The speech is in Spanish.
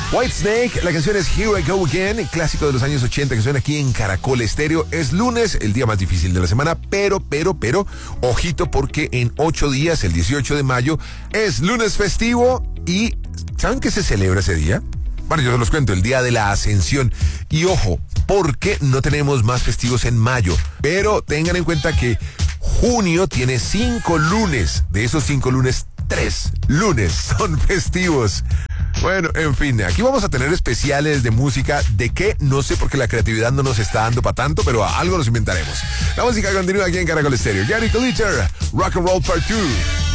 Whitesnake, la canción es Here I Go Again, clásico de los años 80 que suena aquí en Caracol Estéreo. Es lunes, el día más difícil de la semana, pero, ojito porque en 8 días, el 18 de mayo, es lunes festivo y ¿saben qué se celebra ese día? Bueno, yo se los cuento, el día de la Ascensión. Y ojo, porque no tenemos más festivos en mayo, pero tengan en cuenta que junio tiene 5 lunes, de esos 5 lunes, 3 lunes son festivos. Bueno, en fin, aquí vamos a tener especiales de música. ¿De qué? No sé, porque la creatividad no nos está dando para tanto, pero algo nos inventaremos. La música continúa aquí en Caracol Estéreo. Gary Glitter, Rock and Roll Part 2.